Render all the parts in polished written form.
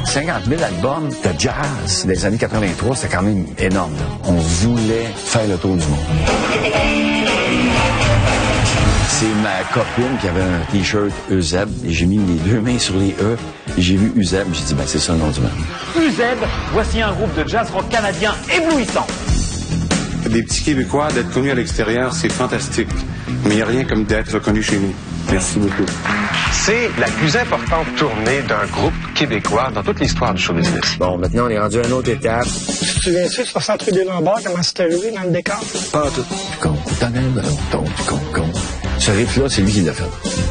50 000 albums de jazz des années 83, c'était quand même énorme, là. On voulait faire le tour du monde. C'est ma copine qui avait un T-shirt Euseb, et j'ai mis les deux mains sur les E, et j'ai vu Euseb, j'ai dit, ben c'est ça le nom du band. Euseb, voici un groupe de jazz rock canadien éblouissant. Des petits Québécois, d'être connus à l'extérieur, c'est fantastique. Mais il n'y a rien comme d'être reconnu chez nous. Merci beaucoup. C'est la plus importante tournée d'un groupe québécois dans toute l'histoire du show business. Bon, maintenant, on est rendu à une autre étape. Tu te souviens-tu, 60 rue des Lombards, comment c'était arrivé dans le décor? Pas tout. Ce riff-là, c'est lui qui l'a fait.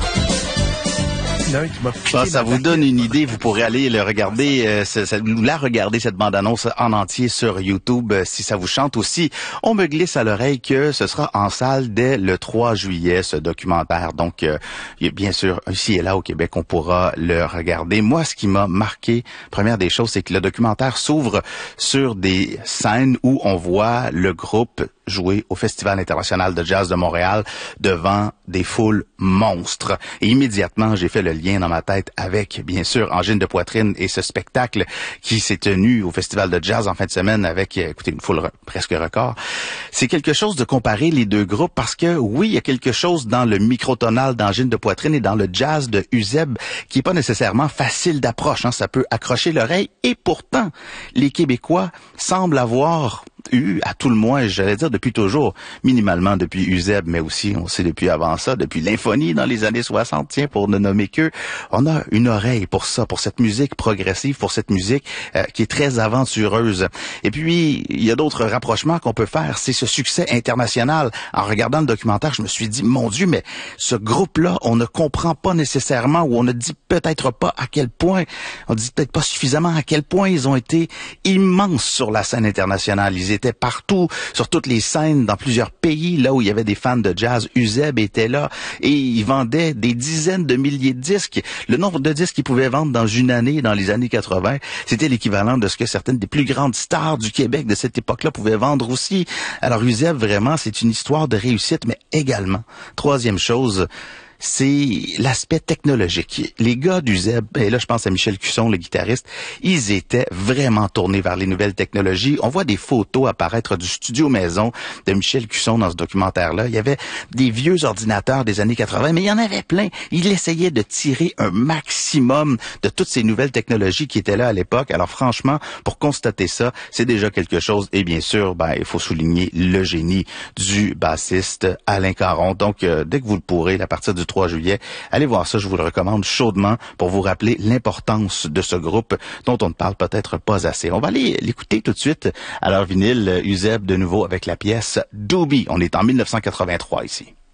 Ça vous donne une idée, vous pourrez aller le regarder, regarder cette bande-annonce en entier sur YouTube si ça vous chante aussi. On me glisse à l'oreille que ce sera en salle dès le 3 juillet, ce documentaire. Donc, bien sûr, ici et là au Québec, on pourra le regarder. Moi, ce qui m'a marqué, première des choses, c'est que le documentaire s'ouvre sur des scènes où on voit le groupe jouer au Festival international de jazz de Montréal devant des foules monstres. Et immédiatement, j'ai fait le lien dans ma tête avec, bien sûr, Angine de poitrine et ce spectacle qui s'est tenu au Festival de jazz en fin de semaine avec, écoutez, une foule presque record. C'est quelque chose de comparer les deux groupes parce que, oui, il y a quelque chose dans le microtonal d'Angine de poitrine et dans le jazz de Euseb qui est pas nécessairement facile d'approche, hein. Ça peut accrocher l'oreille et pourtant, les Québécois semblent avoir eu, à tout le moins, j'allais dire depuis toujours, minimalement depuis Euseb, mais aussi, on sait depuis avant ça, depuis l'Infonie dans les années 60, tiens, pour ne nommer que, on a une oreille pour ça, pour cette musique progressive, pour cette musique qui est très aventureuse. Et puis, il y a d'autres rapprochements qu'on peut faire, c'est ce succès international. En regardant le documentaire, je me suis dit, mon Dieu, mais ce groupe-là, on ne comprend pas nécessairement, ou on ne dit peut-être pas à quel point, on dit peut-être pas suffisamment à quel point ils ont été immenses sur la scène internationale. Ils étaient partout, sur toutes les scènes, dans plusieurs pays, là où il y avait des fans de jazz. Euseb était là et il vendait des dizaines de milliers de disques. Le nombre de disques qu'il pouvait vendre dans une année, dans les années 80, c'était l'équivalent de ce que certaines des plus grandes stars du Québec de cette époque-là pouvaient vendre aussi. Alors Euseb, vraiment, c'est une histoire de réussite, mais également, troisième chose, c'est l'aspect technologique. Les gars d'Euseb, et là je pense à Michel Cusson, le guitariste, ils étaient vraiment tournés vers les nouvelles technologies. On voit des photos apparaître du studio maison de Michel Cusson dans ce documentaire-là. Il y avait des vieux ordinateurs des années 80, mais il y en avait plein. Il essayait de tirer un maximum de toutes ces nouvelles technologies qui étaient là à l'époque. Alors franchement, pour constater ça, c'est déjà quelque chose. Et bien sûr, il faut souligner le génie du bassiste Alain Caron. Donc, dès que vous le pourrez, à partir du 3 juillet. Allez voir ça, je vous le recommande chaudement pour vous rappeler l'importance de ce groupe dont on ne parle peut-être pas assez. On va aller l'écouter tout de suite à leur vinyle Euseb de nouveau avec la pièce Doobie. On est en 1983 ici.